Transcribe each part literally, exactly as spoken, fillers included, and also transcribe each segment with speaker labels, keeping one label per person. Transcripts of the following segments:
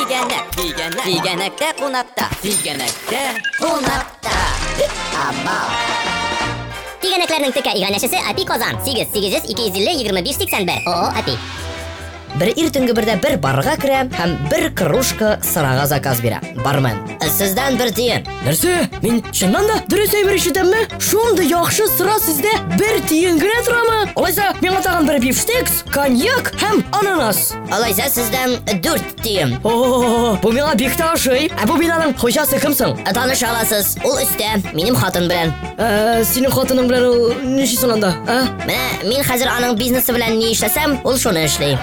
Speaker 1: Тигәнәк, тигәнәк, тигәнәктә кунакта, тигәнәктә кунакта. Амма.
Speaker 2: Тигәнәкләрнең текә иганәчесе Апи Казан. сигез сигез йөз ике йөз илле егерме биш сиксән бер. О, Апи.
Speaker 3: Бер иртүнге бердә бер барга керә һәм бер кружка сырага заказ бирә. Бармен, сездән бер тиен. Нәрсә? Мин чыннан да дөрес әйбер ишетәмме? Шундый яхшы сыра сездә бер тиен генә торамы? Алайса, миңа тагын бер бифштекс, коньяк һәм ананас.
Speaker 1: Алайса сездән дүрт тиен.
Speaker 3: О, бу миңа бик тә ошый. Ә бу бинаның хуҗасы кем соң?
Speaker 1: Таныша аласыз. Ул өстә, минем хатын белән.
Speaker 3: Ә, синең хатының белән ул ничисен анда? А?
Speaker 1: Менә мин хәзер аның бизнесы белән ни эшләсәм, ул шуны эшли.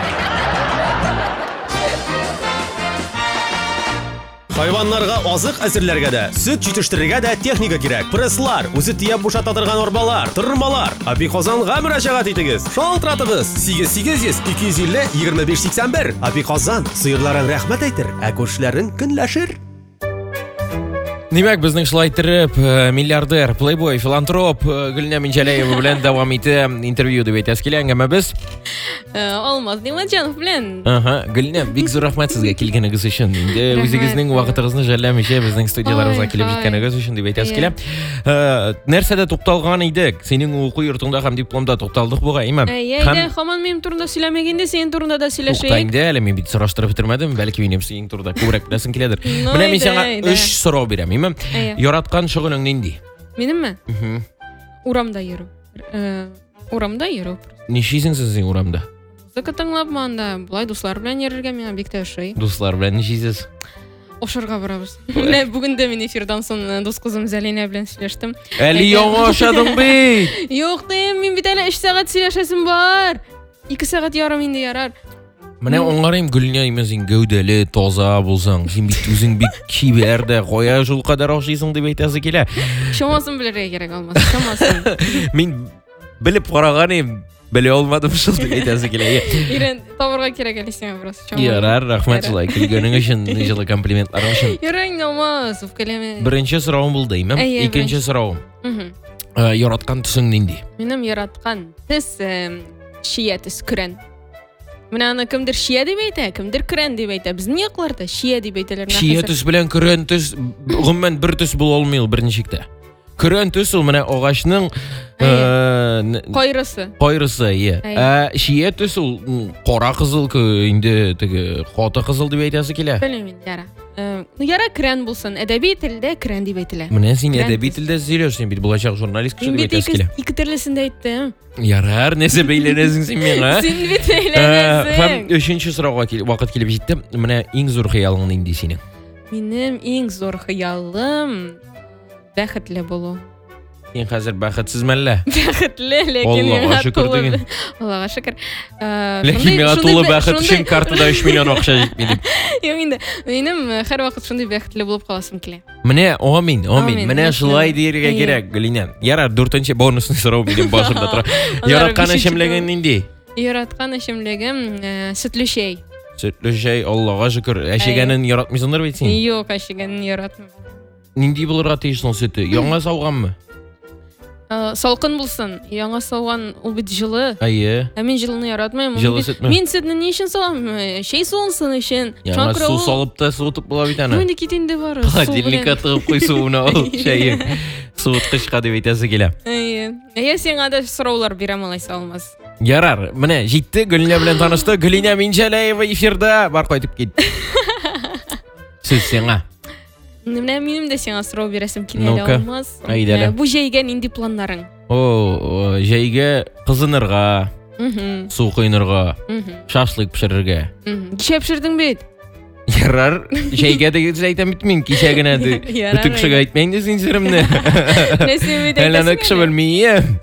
Speaker 4: Хайваннарга азык әзерләргә дә, сөт җитештерергә дә техника кирәк. Пресслар, үзе тияп бушата торган арбалар, тырмалар. Апи Казанга мөрәҗәгать итегез. Шалтыратыгыз сигез сигез йөз ике йөз илле егерме биш сиксән бер. Апи Казан сыерларын рәхмәт әйтер, ә күршеләрен көнләшер.
Speaker 5: Димәк, безнең шулай иттереп, миллиардер, плейбой, филантроп Гөлнә Минҗәләева белән дәвам итә интервью дип әйтәс килә әңгәмәбез.
Speaker 6: Алмаз Нимаҗанов белән.
Speaker 5: Ага, Гөлнә, бик зур рәхмәт сезгә килгәнегез өчен. Инде үзегезнең вакытыгызны жәлләмичә безнең студияларыбызга килеп җиткәнегез өчен дип әйтәс килә. Нәрсәдә тукталган идек? Синең уку йортыңда һәм дипломда тукталдык бугаймы?
Speaker 6: Әйе, һаман минем турында сөйләмәгәндә, синең турында да сөйләшәйек.
Speaker 5: Тукта инде, әле мин бит сораштырып бетермәдем, бәлки минем синең турында күбрәк беләсең киләдер. Менә мин сиңа өч сорау бирәм. Яраткан шөгылең нинди?
Speaker 6: Минемме? Урамда йөрү. Урамда йөрү.
Speaker 5: Ничисең син урамда?
Speaker 6: Музыка тыңлап манда, булай дуслар белән йөрергә миңа бик тә ошый.
Speaker 5: Дуслар белән ничисез?
Speaker 6: Ошырга барабыз. Менә бүген дә мин эфирдан соң дус кызым Зәлинә белән сөйләштем.
Speaker 5: Әле яңа ашадың бит.
Speaker 6: Юк, дим, мин бит әле өч сәгать сөйләшәсем бар. ике сәгать ярым инде ярар.
Speaker 5: Менә аңларым Гөлнә, имәсен гәүдәле, таза булсаң, син бит үзең бик кибәр дә, кая шул кадәр ашыйсың дип әйтәсе килә.
Speaker 6: Шамасын белергә кирәк алмас, шамасын.
Speaker 5: Мин белеп караганым, белә алмадым шул дип әйтәсе килә.
Speaker 6: Ирен, табырга кирәк әле сиңа бераз.
Speaker 5: Ярар, рәхмәт шулай килгәнең өчен, җылы комплиментларың өчен.
Speaker 6: Ярый, алмас, кәләме.
Speaker 5: Беренче сорауым булды, имам. Икенче сорауым. Яраткан төсең нинди?
Speaker 6: Минем яраткан төс шия төс күрән. Менә аны кемдер шия дип әйтә, кемдер күрән дип әйтә. Безнең якларда шия дип әйтәләр.
Speaker 5: Шия төс белән күрән төс гомумән бер төс була алмый ул берничектә. Күрән төс ул менә агачның
Speaker 6: кайрысы.
Speaker 5: Кайрысы, я. Ә шия төс ул кара кызыл инде теге хаты кызыл дип әйтәсе килә.
Speaker 6: Белмим, яра. Яра күрән булсын, әдәби телдә күрән дип әйтелә.
Speaker 5: Менә син әдәби телдә сөйләшсең бит, булачак журналист кеше дип әйтәсе килә.
Speaker 6: Ике төрлесендә әйттем.
Speaker 5: Ярар, нәрсә бәйләнәсең син миңа?
Speaker 6: Син бит бәйләнәсең.
Speaker 5: Һәм өченче сорауга вакыт килеп җитте. Менә иң зур хыялың нинди синең?
Speaker 6: Минем иң зур хыялым бәхетле булу.
Speaker 5: Син хәзер бәхетсезме әллә?
Speaker 6: Бәхетле, ләкин
Speaker 5: Аллага шөкер диген.
Speaker 6: Аллага шөкер.
Speaker 5: Ләкин миңа тулы бәхет өчен картада өч миллион акча җитми дип.
Speaker 6: Юк инде, минем һәр вакыт шундый бәхетле булып каласым килә.
Speaker 5: Менә, амин, амин. Менә шулай дияргә кирәк, Гөлинә. Ярар, дүртенче бонусны сорау минем башымда тора. Яраткан эшемлегең нинди?
Speaker 6: Яраткан эшемлегем сөтле чәй.
Speaker 5: Сөтле чәй, Аллага шөкер. Әшегәнен яратмыйсыңдыр бит син?
Speaker 6: Юк, әшегәнен яратмыйм.
Speaker 5: Нинди булырга тиеш соң сөте? Яңа сауганмы?
Speaker 6: Салкын булсын. Яңа сауган ул бит җылы.
Speaker 5: Әйе.
Speaker 6: Ә мин җылыны яратмыйм.
Speaker 5: Мин
Speaker 6: сөтне ни өчен салам? Чәй суынсын өчен.
Speaker 5: Яңа су салып та суытып була бит аны.
Speaker 6: Инде кит инде бар.
Speaker 5: Холодильникка тыгып куй суына ул чәйен. Суыткычка дип әйтәсе килә.
Speaker 6: Әйе. Әйе, сиңа да сораулар бирәм алайса алмас.
Speaker 5: Ярар, менә җитте, Гөлнә белән танышты. Гөлнә Минҗәләева эфирда, бар кайтып кит. Сез сиңа.
Speaker 6: Менә минем дә сиңа сорау бирәсем килә алмас. Бу җәйгә нинди планнарың?
Speaker 5: О, җәйгә кызынырга, су койнырга, шашлык пешерергә.
Speaker 6: Кичә пешердең бит.
Speaker 5: Ярар, җәйгә дигез әйтәм бит мин, кичә генә ди. Бүтән кешегә әйтмәйин дә син сиремне. Әллә кеше белмим.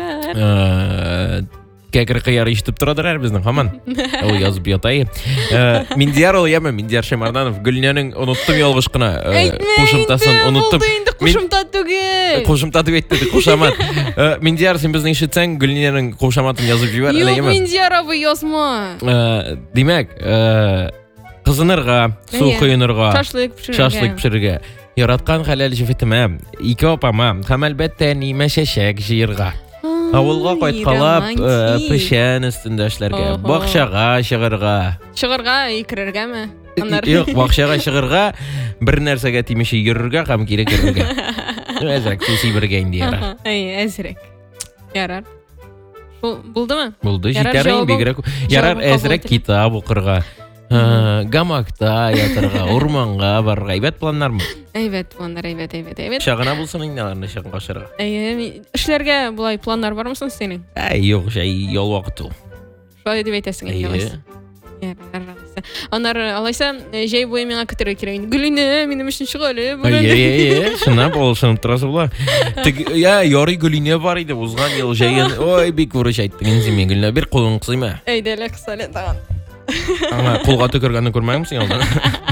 Speaker 5: Ярар. Кәкер кыяр ишетеп торадыр безнең һаман. Ул язып ята. Миндияр ул яме, Миндияр Шәймарданов, Гөлнәнең оныттым ялгыш кына кушымтасын оныттым.
Speaker 6: Кушымта түгел.
Speaker 5: Кушымта дип әйтте, кушамат. Миндияр, син безне ишетсәң, Гөлнәнең кушаматын язып җибәр, әле яме.
Speaker 6: Юк, Миндияр абый язма.
Speaker 5: Димәк, кызынырга, су койнырга,
Speaker 6: шашлык пешерергә.
Speaker 5: Шашлык пешерергә. Яраткан хәләл җифетемә, ике апама, һәм әлбәттә нимә чәчәк җыерга. Авылга кайткалап, пешән өстендә эшләргә, бакчага чыгарга.
Speaker 6: Чыгарга, икерергәме? Анар.
Speaker 5: Юк, бакчага чыгырга, бер нәрсәгә тимешә йөрергә һәм кире керергә. Әзрәк сүси бергә инде яра.
Speaker 6: Әй, әзрәк. Ярар. Булдымы?
Speaker 5: Булды,
Speaker 6: Ярар,
Speaker 5: җитәр
Speaker 6: җавабы-
Speaker 5: бигрәк. Ярар,
Speaker 6: җавабы кабул
Speaker 5: әзрәк
Speaker 6: ителә.
Speaker 5: китап укырга. Гамакта ятырга, урманга барырга. Әйбәт планнармы?
Speaker 6: Әйбәт, планнар, әйбәт, әйбәт, әйбәт.
Speaker 5: Шагына булсын инде аларны чагын кашырга.
Speaker 6: Әй, эшләргә булай планнар бармы соң синең?
Speaker 5: Әй, юк, җай ял вакыты ул.
Speaker 6: Шулай дип әйтәсең инде. алайса. Ярар, алайса. Анар, алайса, җәй буе миңа көтәргә кирәк. Гөлинә, минем өчен чыга әле бүген.
Speaker 5: Әй, шуннан булышынып торасы була. Тик, я, ярый Гөлинә бар иде, узган ел җәйен. Ой, бик бурыч айттың син мен Гөлинә, бер кулың кысыйма.
Speaker 6: Әйдә, ләксәле тагын.
Speaker 5: Аңа кулга төкергәнне күрмәгәнме син алда?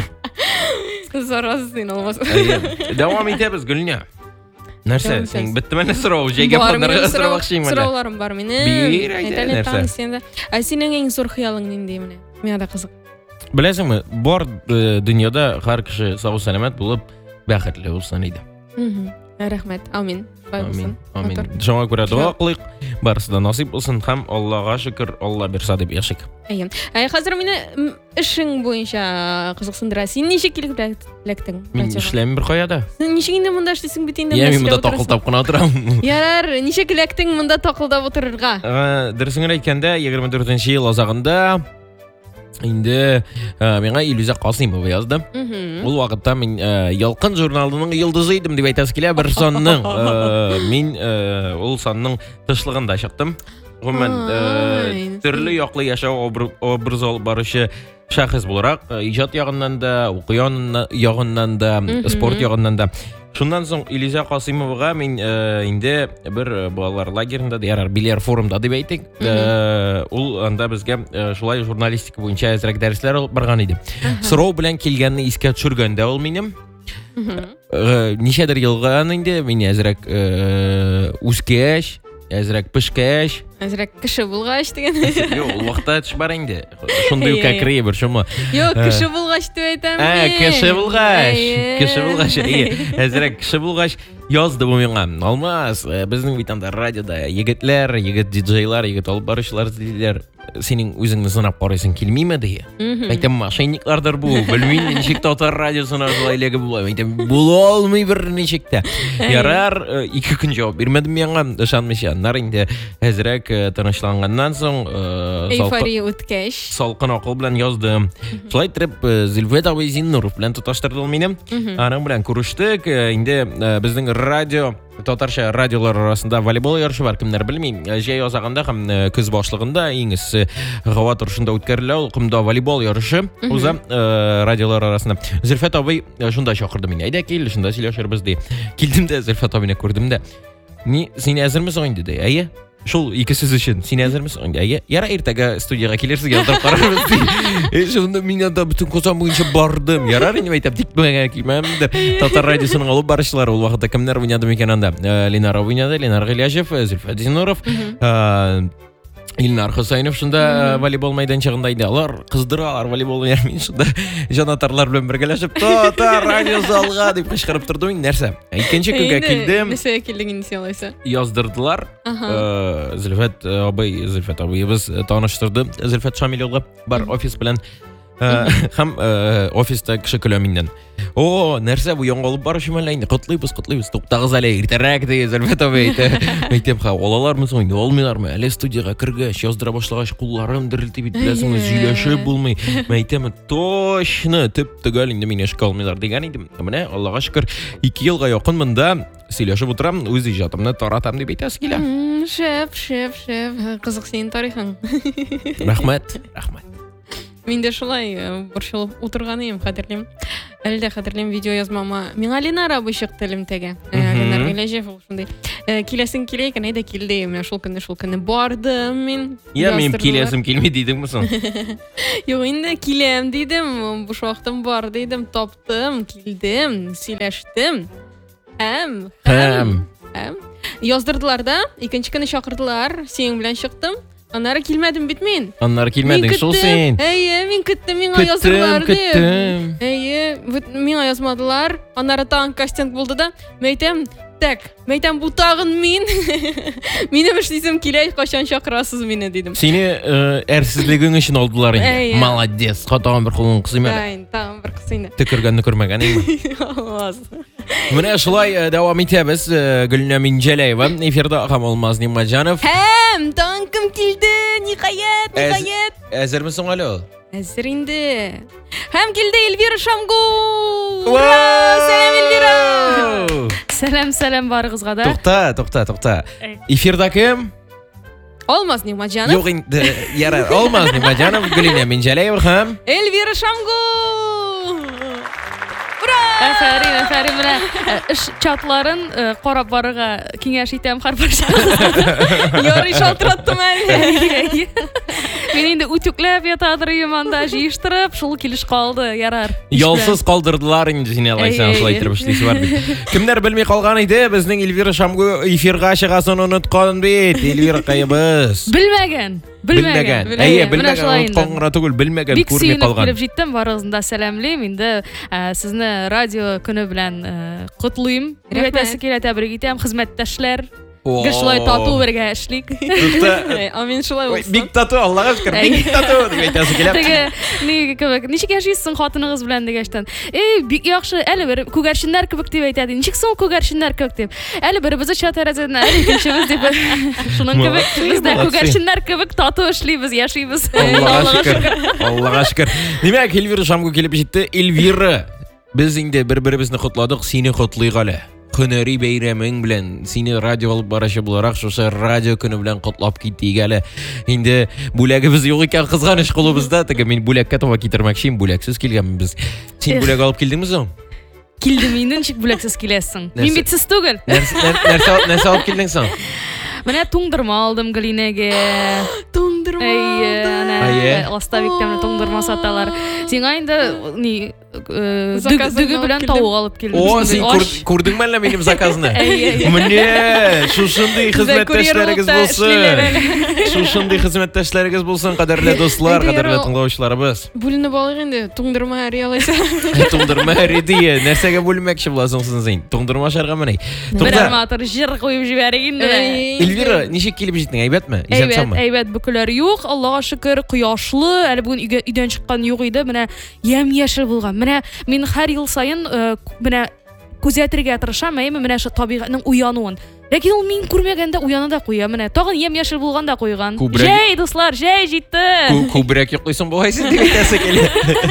Speaker 6: Зараз син алмас.
Speaker 5: Әйе. Дәвам итәбез Гөлинә. Нәрсә,
Speaker 6: Дәвам
Speaker 5: син
Speaker 6: итәбез.
Speaker 5: беттеме сорау? Җәйгә
Speaker 6: Бар,
Speaker 5: планнарга
Speaker 6: минем
Speaker 5: сорамакчымын.
Speaker 6: Сорауларым бар минем.
Speaker 5: Бир, әйдә,
Speaker 6: Әйтәле,
Speaker 5: нәрсә?
Speaker 6: таң сенде. Ә синең иң зур хыялың нинди менә? Миңа да кызык.
Speaker 5: Беләсеңме, бар э, дөньяда һәр кеше сау сәламәт булып бәхетле булсын иде.
Speaker 6: Мгм. Рәхмәт. Амин. Шулай
Speaker 5: Амин.
Speaker 6: булсын.
Speaker 5: Амин.
Speaker 6: Матур.
Speaker 5: Шуңа күрә дуа кылыйк. Барысы да насыйп булсын һәм Аллага шөкер, Алла бирсә дип яшик.
Speaker 6: Әйе. Ә хәзер мине м, эшең буенча кызыксындыра. Син ничек килеп эләктең?
Speaker 5: Мин
Speaker 6: радиога?
Speaker 5: эшләмим бер каяда.
Speaker 6: Син ничек инде монда эшлисең бит инде?
Speaker 5: Я мин
Speaker 6: Мәскәүдә
Speaker 5: монда
Speaker 6: утырасың.
Speaker 5: такылтап кына торам.
Speaker 6: Ярар, ничек эләктең монда такылдап утырырга?
Speaker 5: Э, Дөресен әйткәндә, егерме дүртенче ел азагында инде э, миңа Илюза Касыймова язды.
Speaker 6: Мгм.
Speaker 5: Ул вакытта мин э, Ялкын журналының йылдызы идем дип әйтәс килә бер санның. Э, Мин э, ул санның тышлыгында чыктым. Гомумән э,
Speaker 6: Ай,
Speaker 5: төрле яклы яшәү обр- образы алып баручы шәхес буларак, э, иҗат ягыннан да, уку ягыннан- ягыннан да,
Speaker 6: Мгм.
Speaker 5: спорт ягыннан да. Шуннан соң Илюза Касыймовага мин э, инде бер э, балалар лагерында, ярар, Билер форумда дип әйтик. Э, Ул анда безгә э, шулай журналистика буенча әзрәк дәресләр алып барган иде. Сорау белән килгәнне искә төшергәндә ул минем
Speaker 6: Мгм.
Speaker 5: э, ничәдер елга инде мин әзрәк э, үскәч, әзрәк пешкәч,
Speaker 6: Әзрәк кеше булгач дигән.
Speaker 5: юк, ул вакытта төш бар инде. Шундый ук
Speaker 6: Әйе, әйе.
Speaker 5: әкрие бер шума.
Speaker 6: Юк,
Speaker 5: Э.
Speaker 6: кеше булгач дип әйтәм.
Speaker 5: Ә,
Speaker 6: мин.
Speaker 5: кеше булгач,
Speaker 6: Әйе.
Speaker 5: кеше булгач, әйе, әзрәк кеше булгач язды бу миңа. Алмаз, э, безнең бит анда радиода егетләр, егет диджейлар, егет алып баручылар диләр. Синең үзеңне сынап карыйсың килмиме ди.
Speaker 6: Мгм.
Speaker 5: Әйтәм, мошенниклардыр бу. Белмим ничек татар радиосына шулай леге була. Әйтәм, була алмый бер ничек тә. Ярар, э, ике көн җавап бирмәдем миңа, ышанмыйча. Нар инде әзрәк э, тынычланганнан соң, э, салкын-
Speaker 6: Эйфория үткәч.
Speaker 5: салкын акыл белән яздым. Шулай итеп, э, Зөлфәт абый Зиннуров белән тоташтырды ул минем. Аның белән күрештек. Э, Инде э, безнең радио, татарча радиолар арасында волейбол ярышы бар, кемнәр белмим. Э, Җәй азагында һәм э, көз башлыгында иң эссе һава торышында үткәрелә ул кымда волейбол ярышы. Уза э, радиолар арасында. Зөлфәт абый э, шунда чакырды мине. Әйдә кил, шунда сөйләшербез ди. Килдем дә Зөлфәт абыйны күрдем дә. Ни, син әзермесең инде ди. Әйе. Шул ике сүз өчен син әзермесең инде? Әйе. Яра, иртәгә студиягә килерсез, язып карарбыз ди. Э, Шунда мин анда бөтен косам буенча бардым. Ярар инде әйтәм, тик бүгәнгә килмәмдер. Татар радиосының алып барышлары ул вакытта кемнәр уйнады микән анда? Э, Ленар уйнады, Ленар Гыйләҗев, э, Зөлфәт Зиннуров, э, Илнар Хосайнов шунда э, волейбол мәйданчыгында иде. Алар кыздыралар волейбол уйнар, мин шунда җанатарлар белән бергәләшеп, "Татар радио залга" дип кычкырып тордым инде. Нәрсә? Икенче көнгә килдем,
Speaker 6: Нәрсәгә килдең инде син алайса?
Speaker 5: яздырдылар.
Speaker 6: Ага.
Speaker 5: Э, Зөлфәт э, абый, Зөлфәт абыебыз э, таныштырды. Зөлфәт Шамил улы бар офис белән. Э, Һәм э, офиста кеше көлә миннән. О, нәрсә бу яңа алып баручы мәллә инде? Котлыйбыз, котлыйбыз. Туктагыз әле, иртәрәк ди Зөлфәт абый әйтә. Әйтәм, ха, алалармы соң инде, алмыйлармы? Әле студиягә кергәч, яздыра башлагач, кулларым дерелти бит, беләсеңме, сөйләшеп булмый. Мен әйтәм, точно, төп төгәл инде мине эшкә алмыйлар дигән идем. Менә, Аллага шөкер, ике елга якын монда сөйләшеп утырам, үз иҗатымны таратам дип әйтәсе килә.
Speaker 6: М, Шәп, шәп, шәп. Кызык синең тарихың.
Speaker 5: Рәхмәт, рәхмәт.
Speaker 6: Мин дә шулай э, борчылып утырган идем, хәтерлим. Әле дә хәтерлим, видео язмама. Миңа Ленар абый чыкты элемтәгә. Ленар Гыйләҗев ул шундый. Э, Киләсең килә икән, әйдә килде. Менә шул көнне, шул көнне бардым мин.
Speaker 5: Я, мин
Speaker 6: Яздырдылар.
Speaker 5: киләсем килми дидеңме соң?
Speaker 6: Юк, инде киләм дидем, буш вакытым бар дидем, таптым, килдем, сөйләштем. Һәм,
Speaker 5: Һәм.
Speaker 6: һәм яздырдылар да, икенче көнне чакырдылар, синең белән чыктым. Аннары килмәдем бит мин.
Speaker 5: Аннары килмәдең шул син.
Speaker 6: Әйе, мин көттем, миңа яздырдылар
Speaker 5: Көттем,
Speaker 6: дип.
Speaker 5: көттем.
Speaker 6: Әйе, вот миңа язмадылар. Аннары таң кастинг булды да, мен әйтәм, Так, мен айтам, бу тагын мин. Минем эшлисем килә, качан чакырасыз мине дидем.
Speaker 5: Сине әрсезлегең өчен алдылар инде.
Speaker 6: Әйе.
Speaker 5: Молодец. Катаган бер кулың кысыйм әле.
Speaker 6: Айн, тагын бер кысыйны.
Speaker 5: Төкергәнне күрмәгән инде.
Speaker 6: Алмаз.
Speaker 5: Менә шулай э, дәвам итәбез. Э, Гөлнә Минҗәләева, эфирда һәм Алмаз Нимаҗанов.
Speaker 6: Һәм тагын кем килде? Ниһаять, ниһаять.
Speaker 5: Әзерме соң әле ул?
Speaker 6: Әзер инде. Һәм килде Эльвира Шамгул.
Speaker 5: Ура!
Speaker 6: Сәлам Эльвира.
Speaker 7: Сәлам, сәлам барыгызга да.
Speaker 5: Тукта, тукта, тукта. Эфирда кем?
Speaker 6: Алмаз Нимаҗанов.
Speaker 5: Юк инде, ярар. Алмаз Нимаҗанов, Гөлнә Минҗәләева һәм
Speaker 6: Эльвира Шамгул.
Speaker 7: Әфәрин, әфәрин менә эш чатларын карап барырга киңәш итәм һәрбер.
Speaker 6: Ярый шалтыраттым әле.
Speaker 7: Мен инде үтүкләп ятадырым анда җыештырып, шул килеш калды, ярар.
Speaker 5: ялсыз калдырдылар инде сине алайсан, шулай итеп эшлисе бар бит. Кемнәр белми калган иде, безнең Эльвира Шамгул эфирга чыгасын оныткан бит. Эльвира кайыбыз.
Speaker 7: Белмәгән. Белмәгән.
Speaker 5: Әйе, белмәгән, онытканга түгел, белмәгән,
Speaker 7: Бик
Speaker 5: күрми
Speaker 7: сөенеп
Speaker 5: калган.
Speaker 7: килеп җиттем, барыгызны да сәламлыйм. Инде ә, сезне радио көне белән ә, котлыйм. Рәхмәт килә, тәбрик итәм, хезмәттәшләр. Гел шулай тату бергә эшлик.
Speaker 5: Тукта.
Speaker 6: Амин шулай булсын.
Speaker 5: Бик тату, Аллага шөкер, бик тату дип әйтәсе килә.
Speaker 7: Теге ни кебек, ничек яшисең хатыныгыз белән дигәштән. Эй, бик яхшы, әле бер күгәрченнәр кебек дип әйтә. Ничек соң күгәрченнәр кебек дип. Әле беребезне чат тәрәзәдән, әле икенчебез дип. Шуның кебек без дә күгәрченнәр кебек тату эшлибез, яшибез.
Speaker 5: Аллага шөкер. Аллага шөкер. Димәк, Эльвира Шамгул килеп җитте. Эльвира, без инде бер-беребезне котладык, сине котлыйк әле. Һөнәри бәйрәмең белән сине радио алып барачы буларак шушы радио көне белән котлап китик әле. Инде бүләгебез юк икән, кызганыч кулыбызда. Теге мин бүләккә таба китермәкчим, бүләксез килгәнмен без. Син бүләк алып килдеңме соң?
Speaker 7: Килдем инде, ничек бүләксез киләсең. Мин бит сез түгел.
Speaker 5: Нәрсә нәрсә нәрсә алып килдең соң?
Speaker 7: Менә туңдырма алдым Галинәгә.
Speaker 6: Туңдырма.
Speaker 7: Әйе, Ластавиктән туңдырма саталар. Сиңа инде ни дүге белән тавык алып килдем.
Speaker 5: О, син күрдеңме әллә минем заказны?
Speaker 7: Әйе.
Speaker 5: Менә шушындый хезмәттәшләрегез булсын. Шушындый хезмәттәшләрегез булсын, кадерле дуслар, кадерле тыңлаучыларыбыз.
Speaker 6: Бүленеп алыйк инде, туңдырма әри алайса.
Speaker 5: Туңдырма әриде. Нәрсәгә бүлмәкче буласың син? Туңдырма шарга менә.
Speaker 7: Бер арматор җыр куеп җибәрик инде.
Speaker 5: Эльвира, ничек килеп җиттең? Әйбәтме?
Speaker 7: Әйбәт, әйбәт, бүкеләр юк. Аллага шөкер, кояшлы. Әле бүген өйдән чыккан юк иде. Менә ямь-яшел булган. Менә мин һәр ел сайын менә күзәтергә тырышам, әйме менә шу табигатьнең уянуын. Ләкин ул мин күрмәгәндә уяны да куя. Менә тагын ямь-яшел булганда куйган. Җәй, дуслар, җәй җитте.
Speaker 5: Күбрәк йоклыйсың бугайсың дип әйтәсе килә.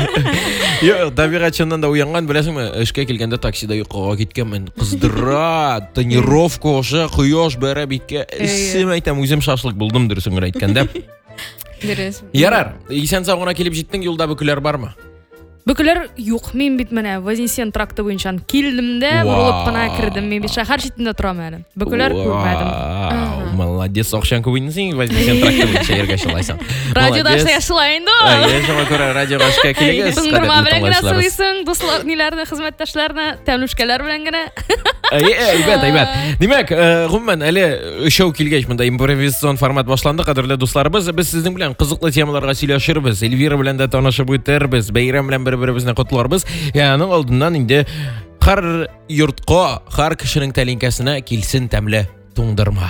Speaker 5: Юк, табигатьчаннан да уянган, беләсеңме? Эшкә килгәндә таксида йокыга киткәнмен. Кыздыра, тренировка оша, кояш бәрә биткә. Сем әйтәм, үзем шашлык булдым дөресен әйткәндә.
Speaker 6: Дөрес.
Speaker 5: Ярар, исән сагына килеп җиттең, юлда бүкеләр бармы?
Speaker 7: Бүкеләр юк. Мин бит менә Вознесен тракты буенча килдем дә, бурылып кына кирдем. Мин бит шәһәр читендә торам әле. Бүкеләр күрмәдем.
Speaker 5: Молодец, акчаң күп инде, Вознесен тракты буенча ергә шулайсың.
Speaker 7: Радиода эшләй инде.
Speaker 5: Әйе, шуңа күрә радиога эшкә килегез.
Speaker 7: Туңдырма белән генә сөйлисең, дуслар, ниләрне, хезмәттәшләрне, тәмлүшкәләр белән генә.
Speaker 5: Әйе, әйбәт, әйбәт. Димәк, гомумән, әле шоу килгәч, монда импровизацион формат башланды, кадерле дусларыбыз. Без сезнең белән кызыклы темаларга сөйләшербез. Эльвира белән дә танышып үтербез. Бәйрәм белән бер-беребезне котларбыз. Яның алдыннан инде һәр йортка, һәр кешенең тәлинкәсенә килсен тәмле туңдырма.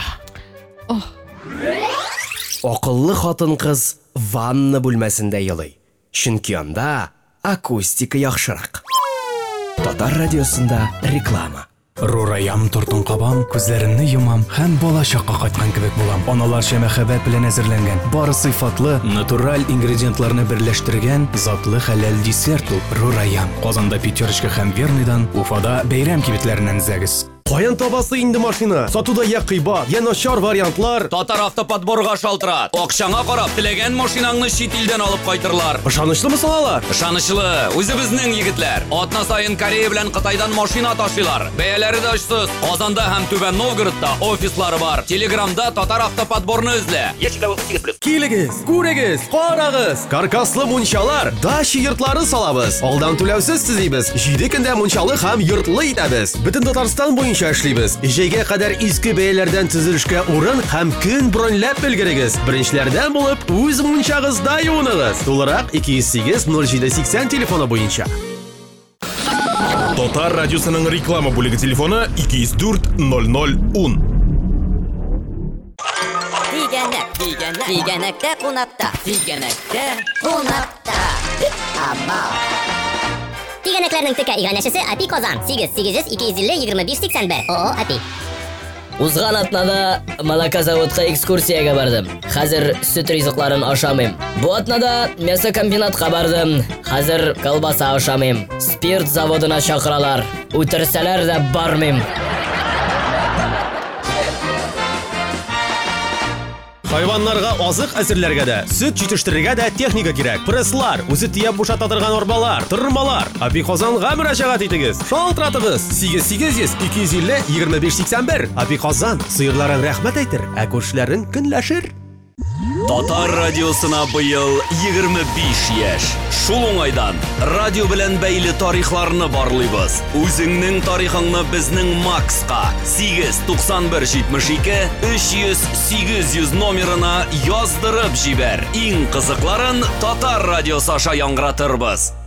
Speaker 8: Акыллы хатын-кыз ванна бүлмәсендә елый. Чөнки анда акустика яхшырак. Татар радиосында реклама.
Speaker 9: Рураям тортын кабам, күзләремне йомам һәм балачакка кайткан кебек булам. Аналарча мәхәббәт белән әзерләнгән, бары сыйфатлы, натураль ингредиентларны берләштергән затлы хәләл десерт ул Рураям. Казанда Пятерочка һәм Верныйдан, Уфада бәйрәм кибетләреннән зәгез.
Speaker 4: Каян табасы инде машина? Сатуда я кыйбат, я начар вариантлар.
Speaker 10: Татар автоподборга шалтырат. Акчаңа карап теләгән машинаңны чит илдән алып кайтырлар.
Speaker 4: Ышанычлымы алар?
Speaker 10: Ышанычлы, үзебезнең егетләр. Атна сайын Корея белән Кытайдан машина ташыйлар. Бәяләре дә очсыз. Казанда һәм Түбән Новгородта офислары бар. Телеграмда Татар автоподборны эзлә.
Speaker 4: Килегез, күрегез, карагыз. Каркаслы мунчалар, дача йортлары салабыз. Алдан түләүсез төзибез. җиде көндә мунчалы һәм йортлы итәбез. Бөтен Татарстан буенча эшлибез. Җәйгә кадәр иске бәяләрдән төзелешкә урын һәм көн броньлап белгерегез. Беренчеләрдән булып, үз мунчагызда юыныгыз. Тулырак ике йөз сигез ноль җиде сиксән телефоны буенча.
Speaker 11: Татар радиосының реклама бүлеге телефоны ике йөз дүрт ноль ноль ун.
Speaker 2: Тигәнәк, тигәнәк, тигәнәктә кунакта, тигәнәктә кунакта. Ама. Тигәнәкләрнең текә иганәчесе Апи Казан. сигез сигез йөз ике йөз илле егерме биш сиксән бер. О, Апи.
Speaker 3: Узган атнада молокозаводка экскурсиягә бардым. Хәзер сөт ризыкларын ашамыйм. Бу атнада мясокомбинатка бардым. Хәзер колбаса ашамыйм. Спирт заводына чакыралар. Үтерсәләр дә бармыйм.
Speaker 4: Хайваннарга азык әзерләргә дә, сөт җитештерергә дә техника кирәк. Пресслар, үзе тияп бушата торган арбалар, тырмалар. Апи Казанга мөрәҗәгать итегез. Шалтыратыгыз сигез сигез йөз ике йөз илле егерме биш сиксән бер. Апи Казан сыерларын рәхмәт әйтер, ә күршләрен көнләшер.
Speaker 10: Татар радиосына быел егерме биш яшь. Шул уңайдан радио белән бәйле тарихларны барлыйбыз. Үзеңнең тарихыңны безнең Макска сигез туксан бер җитмеш ике өч йөз сигез йөз номерына яздырып җибәр. Иң кызыкларын Татар радиосы аша яңгыратырбыз.